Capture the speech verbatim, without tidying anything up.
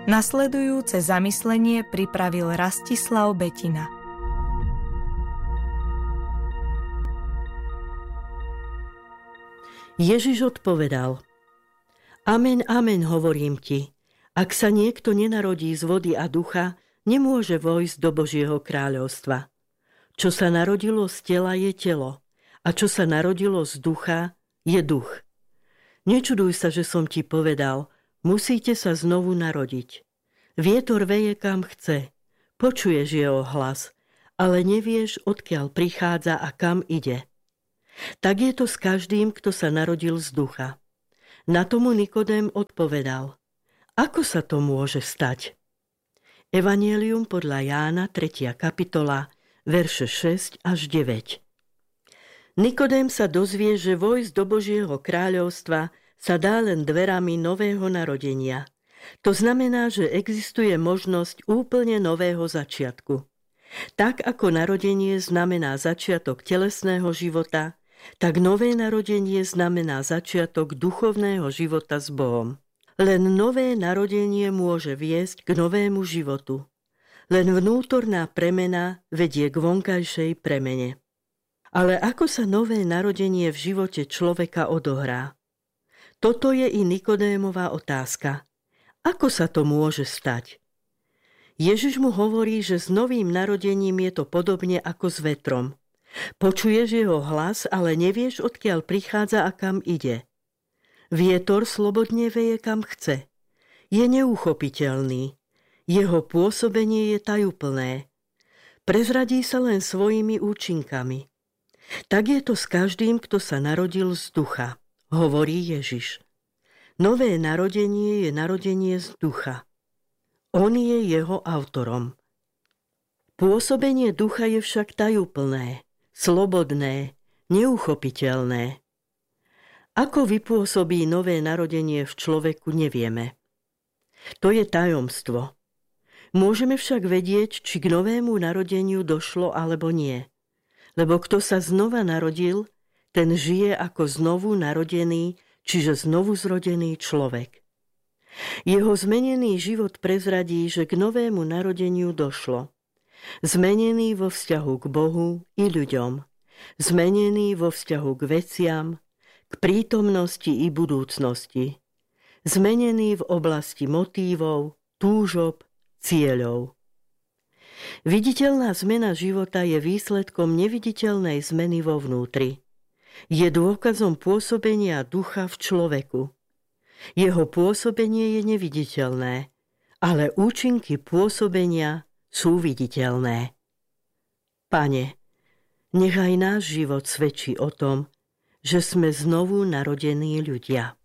Nasledujúce zamyslenie pripravil Rastislav Betina. Ježiš odpovedal: Amen, amen, hovorím ti, ak sa niekto nenarodí z vody a ducha, nemôže vojsť do Božieho kráľovstva. Čo sa narodilo z tela, je telo, a čo sa narodilo z ducha, je duch. Nečuduj sa, že som ti povedal, musíte sa znovu narodiť. Vietor veje kam chce, počuješ jeho hlas, ale nevieš, odkiaľ prichádza a kam ide. Tak je to s každým, kto sa narodil z ducha. Na tomu Nikodém odpovedal: Ako sa to môže stať? Evanjelium podľa Jána, tretia kapitola, verše šesť až deväť. Nikodém sa dozvie, že vojsť do Božieho kráľovstva sa dá len dverami nového narodenia. To znamená, že existuje možnosť úplne nového začiatku. Tak ako narodenie znamená začiatok telesného života, tak nové narodenie znamená začiatok duchovného života s Bohom. Len nové narodenie môže viesť k novému životu. Len vnútorná premena vedie k vonkajšej premene. Ale ako sa nové narodenie v živote človeka odohrá? Toto je i Nikodémová otázka. Ako sa to môže stať? Ježiš mu hovorí, že s novým narodením je to podobne ako s vetrom. Počuješ jeho hlas, ale nevieš, odkiaľ prichádza a kam ide. Vietor slobodne veje kam chce. Je neuchopiteľný. Jeho pôsobenie je tajúplné. Prezradí sa len svojimi účinkami. Tak je to s každým, kto sa narodil z ducha, hovorí Ježiš. Nové narodenie je narodenie z ducha. On je jeho autorom. Pôsobenie ducha je však tajúplné, slobodné, neuchopiteľné. Ako vypôsobí nové narodenie v človeku, nevieme. To je tajomstvo. Môžeme však vedieť, či k novému narodeniu došlo alebo nie. Lebo kto sa znova narodil, ten žije ako znovu narodený, čiže znovu zrodený človek. Jeho zmenený život prezradí, že k novému narodeniu došlo. Zmenený vo vzťahu k Bohu i ľuďom. Zmenený vo vzťahu k veciam, k prítomnosti i budúcnosti. Zmenený v oblasti motívov, túžob, cieľov. Viditeľná zmena života je výsledkom neviditeľnej zmeny vo vnútri. Je dôkazom pôsobenia ducha v človeku. Jeho pôsobenie je neviditeľné, ale účinky pôsobenia sú viditeľné. Pane, nechaj náš život svedčí o tom, že sme znovu narodení ľudia.